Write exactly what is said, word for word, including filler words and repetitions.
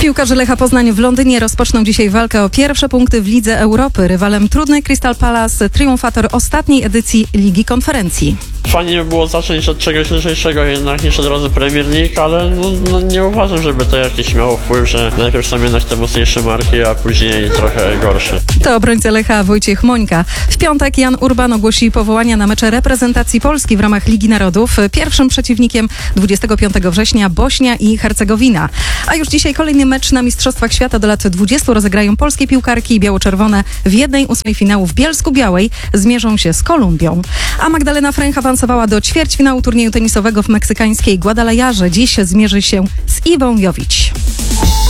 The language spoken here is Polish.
Piłkarze Lecha Poznań w Londynie rozpoczną dzisiaj walkę o pierwsze punkty w Lidze Europy. Rywalem trudnej Crystal Palace, triumfator ostatniej edycji Ligi Konferencji. Fajnie by było zacząć od czegoś lżejszego jednak niż od razu Premier League, ale no, no nie uważam, żeby to jakiś miało wpływ, że najpierw są jednak te mocniejsze marki, a później trochę gorsze. To obrońca Lecha Wojciech Mońka. W piątek Jan Urban ogłosi powołania na mecze reprezentacji Polski w ramach Ligi Narodów. Pierwszym przeciwnikiem dwudziestego piątego września Bośnia i Hercegowina. A już dzisiaj kolejny mecz na Mistrzostwach Świata do lat dwudziestu rozegrają polskie piłkarki biało-czerwone. W jednej ósmej finału w Bielsku-Białej zmierzą się z Kolumbią. A Magdalena Fręch awansowała do ćwierćfinału turnieju tenisowego w meksykańskiej Guadalajarze. Dziś zmierzy się z Iwą Jowić.